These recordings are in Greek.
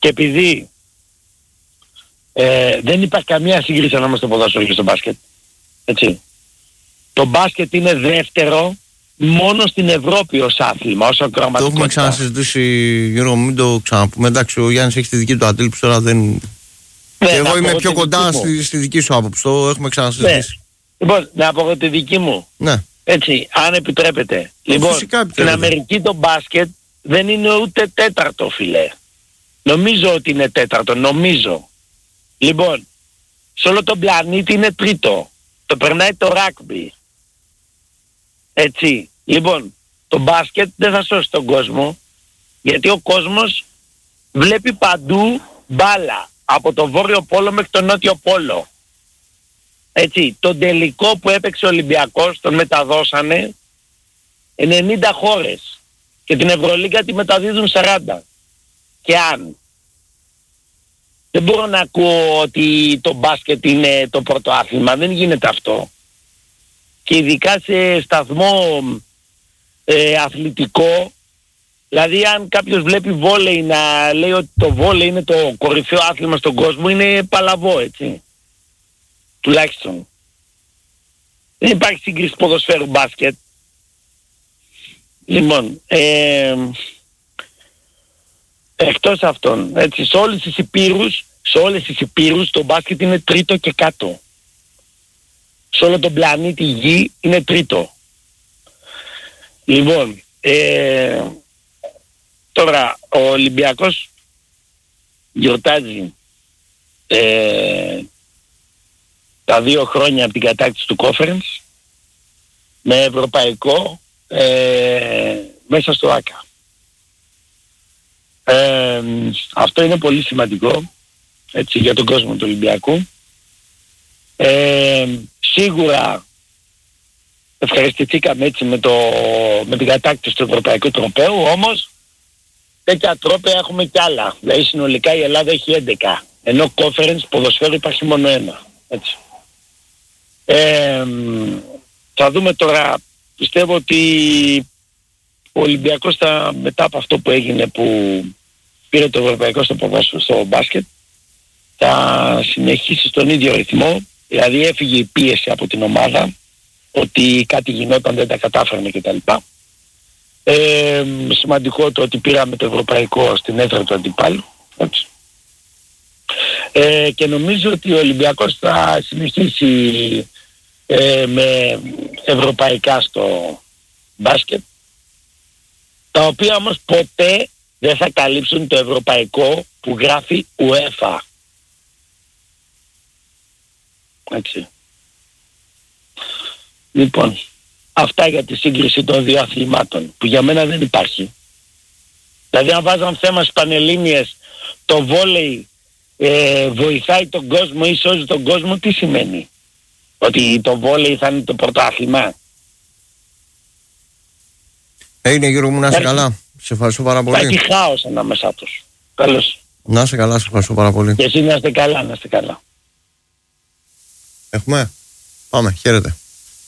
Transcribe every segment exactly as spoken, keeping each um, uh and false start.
Και επειδή ε, δεν υπάρχει καμία σύγκριση ανάμεσα στο ποδόσφαιρο και στο μπάσκετ, έτσι, το μπάσκετ είναι δεύτερο μόνο στην Ευρώπη ως άθλημα, ως ακροαματικότητα. Το έχουμε ξανασυζητήσει, Γιώργο, μην το ξαναπούμε. Εντάξει, ο Γιάννης έχει τη δική του αντίληψη, τώρα δεν... Ναι, και εγώ είμαι πιο κοντά στη, στη δική σου άποψη, το έχουμε ξανασυζητήσει. Ναι. Λοιπόν, να πω εγώ τη δική μου. Ναι. Έτσι, αν επιτρέπετε. Λοιπόν, επιτρέπετε. Στην Αμερική το μπάσκετ δεν είναι ούτε τέταρτο, φιλέ. Νομίζω ότι είναι τέταρτο, νομίζω. Λοιπόν, σε όλο τον πλανήτη είναι τρίτο. Το περνάει το ράκμπι. Έτσι. Λοιπόν, το μπάσκετ δεν θα σώσει τον κόσμο, γιατί ο κόσμος βλέπει παντού μπάλα. Από το βόρειο πόλο μέχρι το νότιο πόλο. Έτσι, τον τελικό που έπαιξε ο Ολυμπιακός τον μεταδώσανε ενενήντα χώρες και την Ευρωλίγκα τη μεταδίδουν σαράντα. Και αν δεν μπορώ να ακούω ότι το μπάσκετ είναι το πρώτο άθλημα, δεν γίνεται αυτό. Και ειδικά σε σταθμό ε, αθλητικό, δηλαδή αν κάποιος βλέπει βόλεϊ να λέει ότι το βόλεϊ είναι το κορυφαίο άθλημα στον κόσμο, είναι παλαβό, έτσι. Τουλάχιστον. Δεν υπάρχει σύγκριση ποδοσφαίρου μπάσκετ. Λοιπόν, ε, εκτός αυτών, έτσι, σε όλες τις υπήρους, σε όλες τις υπήρους το μπάσκετ είναι τρίτο και κάτω. Σε όλο τον πλανήτη Γη είναι τρίτο. Λοιπόν, ε, τώρα ο Ολυμπιακός γιορτάζει ε, τα δύο χρόνια από την κατάκτηση του Conference με ευρωπαϊκό ε, μέσα στο ΆΚΑ. Ε, αυτό είναι πολύ σημαντικό, έτσι, για τον κόσμο του Ολυμπιακού. Ε, σίγουρα ευχαριστηθήκαμε έτσι με, το, με την κατάκτηση του ευρωπαϊκού τροπαίου, όμως τέτοια τρόπαια έχουμε κι άλλα. Δηλαδή συνολικά η Ελλάδα έχει έντεκα, ενώ Conference ποδοσφαίρου υπάρχει μόνο ένα. Έτσι. Ε, θα δούμε τώρα, πιστεύω ότι ο Ολυμπιακός θα, μετά από αυτό που έγινε, που πήρε το ευρωπαϊκό στο ποδόσφαιρο, στο μπάσκετ, θα συνεχίσει στον ίδιο ρυθμό. Δηλαδή έφυγε η πίεση από την ομάδα ότι κάτι γινόταν, δεν τα κατάφερνε κτλ. Ε, σημαντικό το ότι πήραμε το ευρωπαϊκό στην έδρα του αντιπάλου. Έτσι. Ε, και νομίζω ότι ο Ολυμπιακός θα συνεχίσει ε, με ευρωπαϊκά στο μπάσκετ, τα οποία όμως ποτέ δεν θα καλύψουν το ευρωπαϊκό που γράφει UEFA. Έτσι. Λοιπόν, αυτά για τη σύγκριση των δύο αθλημάτων, που για μένα δεν υπάρχει. Δηλαδή αν βάζαν θέμα στις πανελλήνιες, το βόλεϊ ε, βοηθάει τον κόσμο ή σώζει τον κόσμο, τι σημαίνει? Ότι το βόλεϊ θα είναι το πρωτάθλημα? Έγινε, Γιώργο μου, να είσαι καλά. Σε ευχαριστώ πάρα πολύ. Υπάρχει χάος ανάμεσά τους. Καλώς. Να είσαι καλά, σε ευχαριστώ πάρα πολύ. Και εσύ να είστε καλά, να είστε καλά. Έχουμε. Πάμε, χαίρετε.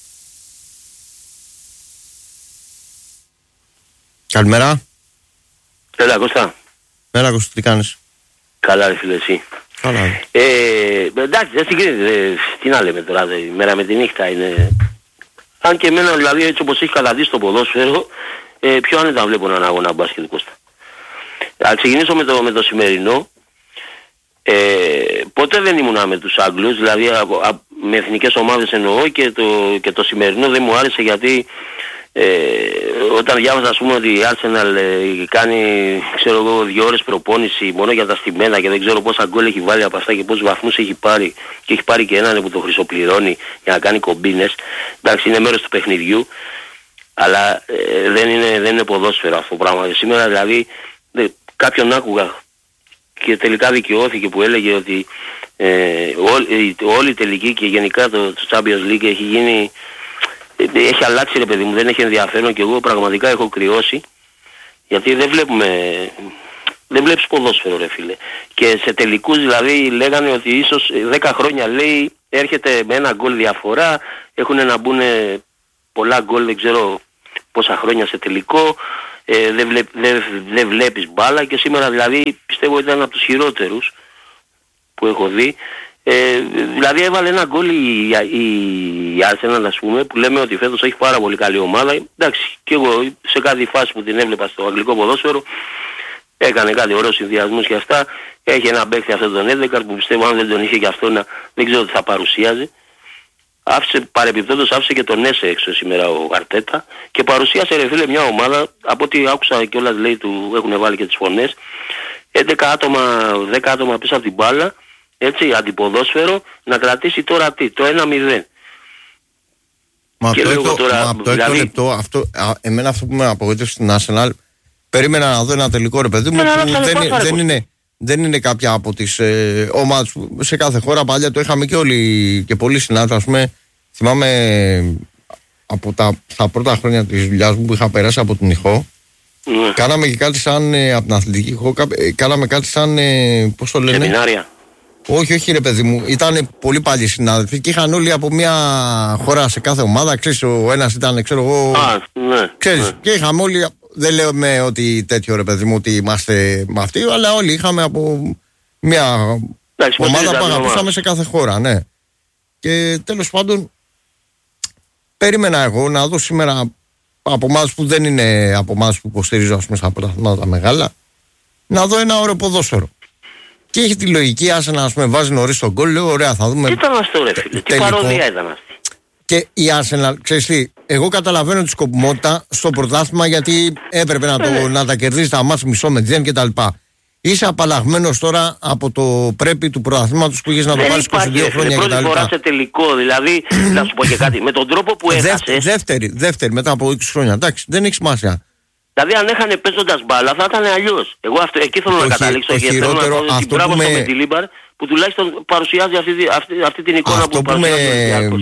Καλημέρα. Έλα, Κώστα. Έλα, Κώστα, τι κάνεις? Καλά, ρε φίλε, εσύ. Καλά. Ε, εντάξει, δεν συγκρίνεται. Τι να λέμε τώρα, η μέρα με τη νύχτα είναι... Αν και εμένα, δηλαδή, έτσι όπως έχει καταδείξει το ποδόσφαιρο, ε, πιο άνετα βλέπω έναν αγώνα μπάσκετ, Κώστα. Θα ξεκινήσω με το, με το σημερινό. Ε, ποτέ δεν ήμουνα με τους Άγγλους, δηλαδή α, α, με εθνικές ομάδες εννοώ, και το, και το σημερινό δεν μου άρεσε, γιατί ε, όταν διάβαζα, ας πούμε, ότι η Arsenal ε, κάνει, ξέρω εγώ, δύο ώρες προπόνηση μόνο για τα στημένα και δεν ξέρω πόσα γκολ έχει βάλει από αυτά και πόσους βαθμούς έχει πάρει, και έχει πάρει και έναν που το χρυσοπληρώνει για να κάνει κομπίνες. Εντάξει, είναι μέρος του παιχνιδιού, αλλά ε, δεν, είναι, δεν είναι ποδόσφαιρο αυτό το πράγμα. Σήμερα δηλαδή δε, κάποιον άκουγα και τελικά δικαιώθηκε που έλεγε ότι ε, όλη, όλη η τελική και γενικά το, το Champions League έχει γίνει, έχει αλλάξει, ρε παιδί μου, δεν έχει ενδιαφέρον, και εγώ πραγματικά έχω κρυώσει, γιατί δεν βλέπουμε, δεν βλέπεις ποδόσφαιρο, ρε φίλε. Και σε τελικούς δηλαδή λέγανε ότι ίσως δέκα χρόνια, λέει, έρχεται με ένα γκολ διαφορά, έχουν να μπουν πολλά γκολ, δεν ξέρω πόσα χρόνια σε τελικό, ε, δεν, βλέ, δεν, δεν βλέπεις μπάλα, και σήμερα δηλαδή πιστεύω ήταν από τους χειρότερους που έχω δει. Ε, δηλαδή έβαλε ένα γκολ η, η, η Arsenal, ας πούμε, που λέμε ότι φέτος έχει πάρα πολύ καλή ομάδα. Εντάξει, και εγώ σε κάθε φάση που την έβλεπα στο αγγλικό ποδόσφαιρο έκανε κάτι ωραίους συνδυασμούς και αυτά. Έχει ένα παίκτη αυτόν τον Έδεκαρ που πιστεύω αν δεν τον είχε και αυτό να, δεν ξέρω τι θα παρουσίαζε. Άφησε, παρεπιπτόντως άφησε και τον Έσε έξω σήμερα ο Αρτέτα και παρουσίασε ρε φίλε μια ομάδα, από ό,τι άκουσα κιόλας λέει του έχουν βάλει και τις φωνές, έντεκα άτομα, δέκα άτομα πίσω από την μπάλα, έτσι, αντιποδόσφαιρο, να κρατήσει τώρα τι, το ένα μηδέν. Μα και το, τώρα, μα το δηλαδή... λεπτό, αυτό, α, εμένα αυτό που με απογοήτευσε στην Arsenal, περίμενα να δω ένα τελικό ρε παιδί μου, που δεν, δεν, είναι, δεν είναι κάποια από τις ε, ομάδες που σε κάθε χώρα παλιά το είχαμε και όλοι και πολλοί συνάδελφοι, ας πούμε, θυμάμαι από τα, τα πρώτα χρόνια της δουλειάς μου που είχα περάσει από την ΙΧΟ, ναι. Κάναμε και κάτι σαν, ε, από την αθλητική ΙΧΟ, ε, κάναμε κάτι σαν, ε, πώς το λένε, σεμινάρια. Όχι, όχι ρε παιδί μου, ήταν πολύ παλιοί συνάδελφοι και είχαν όλοι από μια χώρα σε κάθε ομάδα, ξέρεις, ο ένας ήταν, ξέρω εγώ, Α, ναι, ξέρεις, ναι. Και είχαμε όλοι, δεν λέω με ότι τέτοιο ρε παιδί μου ότι είμαστε με αυτοί, αλλά όλοι είχαμε από μια Άξι, ομάδα που αγαπούσαμε σε κάθε χώρα, ναι. Και τέλος πάντων, περίμενα εγώ να δω σήμερα από ομάδες που δεν είναι από ομάδες που υποστηρίζω, ας πούμε, στα πρωταθλήματα μεγάλα, να δω ένα ωραίο ποδόσφαιρο. Και έχει τη λογική, άσε να πούμε, βάζει νωρίς τον γκολ, λέω ωραία θα δούμε. Τι ήταν αυτό ρε φίλε, τι παροδία ήταν αυτή. Και η Arsenal, ξέρεις τι, εγώ καταλαβαίνω τη σκοπιμότητα στο πρωτάθλημα γιατί έπρεπε να, το, ε, να τα κερδίσει τα μάτς μισό με дзεν κτλ. Είσαι απαλλαγμένος τώρα από το πρέπει του πρωταθλήματος που είχες να το πάρεις είκοσι δύο χρόνια κτλ. Πρώτη φορά σε τελικό, δηλαδή, να σου πω και κάτι, με τον τρόπο που έχασες. Δεύτερη, δεύτερη, μετά από είκοσι χρόνια, εντάξει, δεν έχει σημασία. Δηλαδή αν έχανε παίζοντας μπάλα θα ήταν αλλιώς. Εγώ αυτό, εκεί θέλω το να καταλήξω και θέλω να πω την μπράβο στο Μεντιλίμπαρ που τουλάχιστον παρουσιάζει αυτή, αυτή, αυτή την εικόνα αυτό που παρουσιάζει ο Ολυμπιακός.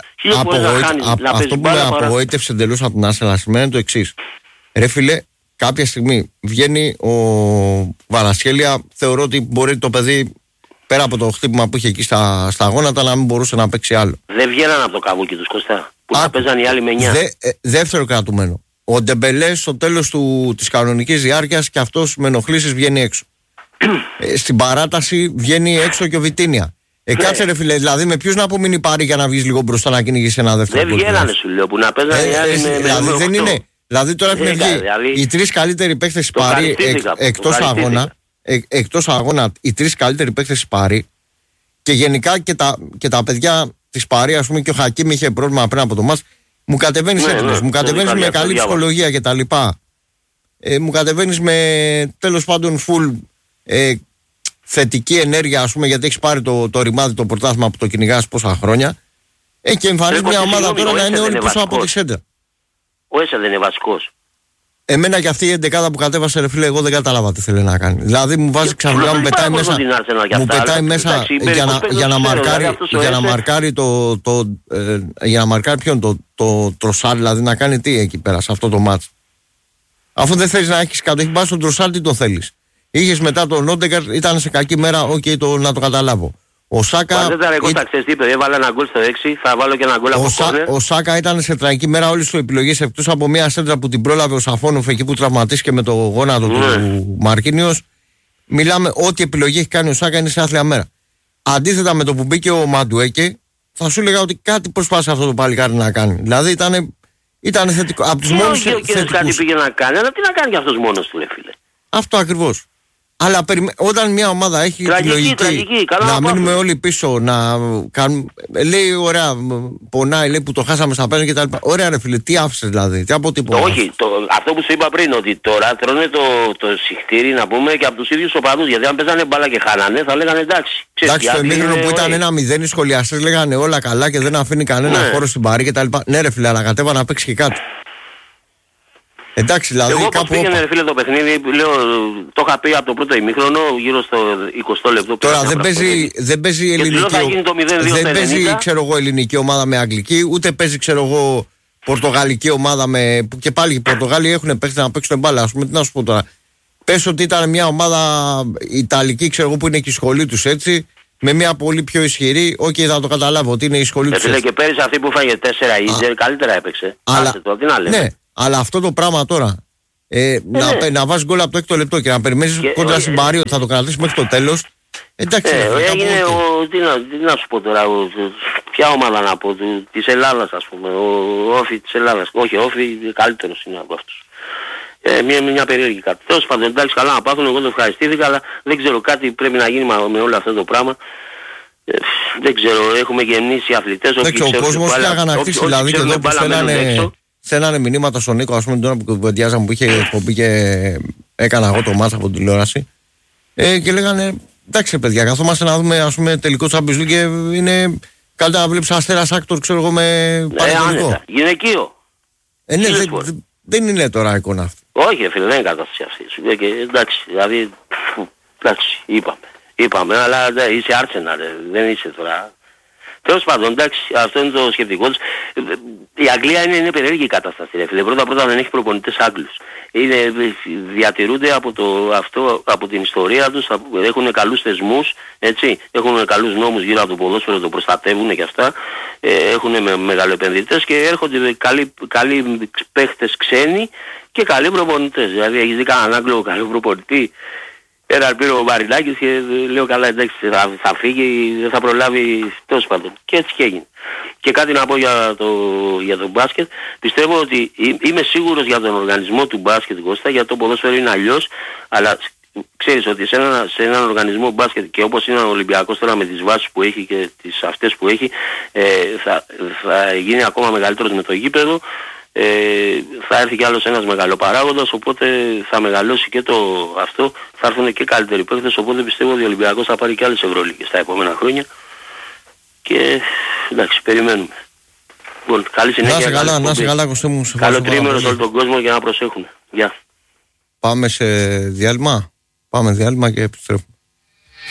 Αυτό που με απογοήτευσε εντελώς από την Arsenal σήμερα είναι το εξής. Ρε φίλε, κάποια στιγμή βγαίνει ο Βαρασχέλια, θεωρώ ότι μπορεί το παιδί πέρα από το χτύπημα που είχε εκεί στα, στα γόνατα να μην μπορούσε να παίξει άλλο. Δεν βγαίναν από το καβούκι τους Κωστά, που θα παίζαν οι άλλοι με εννιά. Δε, ε, δεύτερο κρατουμένο. Ο Ντεμπελέ στο τέλος της κανονικής διάρκειας και αυτός με ενοχλήσεις βγαίνει έξω. ε, στην παράταση βγαίνει έξω και ο Βιτίνια. Ε, κάτσε ρε φίλε, δηλαδή με ποιους να απομείνει πάρει για να βγεις λίγο μπροστά να κυνηγείς ένα δεύτερο. Δεν βγαίνανε σου λέω που να παίζανε οι άλλοι με, δηλαδή δεν είναι. Δηλαδή τώρα έχουν βγει δηλαδή, οι τρεις καλύτεροι παίκτες της Πάρη εκ, εκτός αγώνα, εκ, εκτός αγώνα οι τρεις καλύτεροι παίκτες της Πάρη και γενικά και τα, και τα παιδιά της Πάρη, ας πούμε και ο Χακίμ είχε πρόβλημα πριν από το μάτς, μου κατεβαίνεις ναι, έτοιμος, ναι, μου κατεβαίνεις με καλή ψυχολογία και τα λοιπά. Ε, μου κατεβαίνεις με τέλος πάντων full ε, θετική ενέργεια, ας πούμε, γιατί έχεις πάρει το, το ρημάδι, το πρωτάθλημα που το κυνηγάς πόσα χρόνια. Ε, και εμφανίζει μια ομάδα τώρα να είναι όλοι πίσω από τη σέντρα. Ο Έσε δεν είναι βασικός. Εμένα και αυτή η εντεκάδα που κατέβασε ρε φίλε, εγώ δεν κατάλαβα τι θέλει να κάνει. Δηλαδή μου βάζει ξαφνικά, μου πετάει μέσα, μου πετάει μέσα για να, για να μαρκάρει, για να μαρκάρει το, το, ε, για να μαρκάρει ποιον, το, το Τροσάρ, δηλαδή να κάνει τι εκεί πέρα σε αυτό το μάτς. Αφού δεν θέλεις να έχεις κάτω, έχει πάει στον Τροσάρ, τι το θέλεις. Είχες μετά τον Όντεγκαρτ, ήταν σε κακή μέρα, οκ, okay, το, να το καταλάβω. Ο Σάκα. Εγώ τα ξέρεις τι είπε, έβαλε ένα γκολ στο έξι, θα βάλω και ένα γκολ από κόρνερ. Ο Σάκα ήταν σε τραγική μέρα όλες τις επιλογές εκτός από μια σέντρα που την πρόλαβε ο Σαφόνοφ εκεί που τραυματίστηκε με το γόνατο mm. του Μαρκίνιος. Μιλάμε, ό,τι επιλογή έχει κάνει ο Σάκα είναι σε άθλια μέρα. Αντίθετα με το που μπήκε ο Μαντουέκε, θα σου έλεγα ότι κάτι προσπάθησε αυτό το παλικάρι να κάνει. Δηλαδή ήταν, ήταν θετικό. Από τους μόνους θετικούς. Κάτι πήγε να κάνει, αλλά τι να κάνει κι αυτός μόνος του, ρε φίλε. Αυτό ακριβώς. Αλλά περιμέ... όταν μια ομάδα έχει τραγική, τη λογική τραγική, καλά να μείνουμε πάω. όλοι πίσω, να κάνουμε... λέει ωραία, πονάει, λέει που το χάσαμε στα πέντε και τα λοιπά. Ωραία ρε φίλε, τι άφησες δηλαδή, τι αποτύπωνα. Όχι, το, αυτό που σου είπα πριν, ότι τώρα τρώνε το, το συχτήρι να πούμε και από τους ίδιους οπαδούς, γιατί αν παίζανε μπάλα και χάνανε θα λέγανε εντάξει. Εντάξει, το ημίχρονο που ήταν ένα μηδέν οι σχολιαστές λέγανε όλα καλά και δεν αφήνει κανένα ναι. χώρο στην Πάρη και τα λοιπά. Ναι ρε φίλε, αλλά κατέβα να παίξει και κάτι. Εντάξει, δηλαδή εγώ κάπου πήγαινε ρε φίλε το παιχνίδι, λέω, το είχα πει από το πρώτο ημίχρονο, γύρω στο εικοστό λεπτό. Τώρα δεν παίζει, δεν παίζει ελληνική, δεν παίζει ξέρω εγώ ελληνική ομάδα με αγγλική, ούτε παίζει ξέρω εγώ πορτογαλική ομάδα με, που και πάλι οι Πορτογάλοι έχουν παίξει να παίξουν μπάλα, ας πούμε, τι να σου πω τώρα. Πες ότι ήταν μια ομάδα ιταλική ξέρω εγώ που είναι και η σχολή τους έτσι, με μια πολύ πιο ισχυρή, οκ okay, θα το καταλάβω ότι είναι η σχολή τους. Και πέρυσι αυτή που φάγε τέσσερα ίντερ καλύτερα έπαιξε. Αλλά, το, τι να λέμε. Ναι. Αλλά αυτό το πράγμα τώρα Ε, ε, να, ναι. να βάζει γκολ από το έκτο λεπτό και να περιμένεις κόντρα στην Παρί ότι θα το κρατήσει μέχρι το τέλος. Εντάξει, ε, ε, έγινε ο, τι, να, τι να σου πω τώρα, ο, ποια ομάδα να πω, του, της Ελλάδας ας πούμε, ο Όφη της Ελλάδας, όχι ο Όφη καλύτερος είναι από αυτούς. Ε, μια, μια περίεργη κάτι. Τέλος πάντων, εντάξει, καλά να πάθουν, εγώ το ευχαριστήθηκα, αλλά δεν ξέρω, κάτι πρέπει να γίνει με όλο αυτό το πράγμα. Ε, δεν ξέρω, έχουμε γεννήσει αθλητές. Δεν ξέρω, ο κόσμος θέλει να αγανακτήσει, δηλαδή και εδώ που στέλνανε, στέλνανε μηνύματα στον Νίκο, ας πούμε, τώρα που κουβεντιάζαμε που είχε εκπομπή και έκανα εγώ το μάτς από την τηλεόραση. Ε, και λέγανε, εντάξει παιδιά, καθόμαστε να δούμε, ας πούμε, τελικό Champions League και είναι καλύτερα να βλέπεις Αστέρας Άκτορ, ξέρω εγώ, με Πανετολικό. Ε, γυναικείο. Ε, ναι, δεν, δεν είναι τώρα εικόνα αυτή. Όχι, φίλε, δεν είναι κατάσταση αυτή. Σου λέει και εντάξει, δηλαδή, εντάξει, είπαμε. Είπαμε, αλλά δε, είσαι Arsenal, δεν είσαι τώρα. Τέλος πάντων, εντάξει, αυτό είναι το σκεπτικό τους. Η Αγγλία είναι, είναι περίεργη κατάσταση, ρε φίλε. Πρώτα πρώτα δεν έχει προπονητές Άγγλους. Είναι, διατηρούνται από, το, αυτό, από την ιστορία τους, έχουν καλούς θεσμούς, έτσι, έχουν καλούς νόμους γύρω από το ποδόσφαιρο, το προστατεύουν και αυτά, έχουν με, μεγαλοεπενδυτές και έρχονται καλοί, καλοί παίχτες ξένοι και καλοί προπονητές. Δηλαδή έχεις δει κανέναν Άγγλο καλό προπονητή? Έναν πήρε ο Μαρινάκης και λέω καλά, εντάξει, θα, θα φύγει, δεν θα προλάβει, τέλος πάντων. Και έτσι και έγινε. Και κάτι να πω για το, για το μπάσκετ. Πιστεύω ότι είμαι σίγουρος για τον οργανισμό του μπάσκετ, Κώστα, γιατί το ποδόσφαιρο είναι αλλιώς, αλλά ξέρεις ότι σε, ένα, σε έναν οργανισμό μπάσκετ και όπως είναι ο Ολυμπιακός τώρα με τις βάσεις που έχει και τις αυτές που έχει, ε, θα, θα γίνει ακόμα μεγαλύτερος με το γήπεδο. Ε, θα έρθει κι άλλος ένας μεγαλοπαράγοντας, οπότε θα μεγαλώσει και το αυτό, θα έρθουν και καλύτεροι παίκτες, οπότε πιστεύω ότι ο Ολυμπιακός θα πάρει και άλλες Ευρωλίγκες στα επόμενα χρόνια και εντάξει, περιμένουμε. Λοιπόν, καλή συνέχεια. Να σε καλά, να σε καλά, Κωστή μου. Καλό τρίμηνο σε όλο τον κόσμο και να προσέχουν. Γεια. Πάμε σε διάλειμμα, πάμε διάλειμμα και επιστρέφουμε.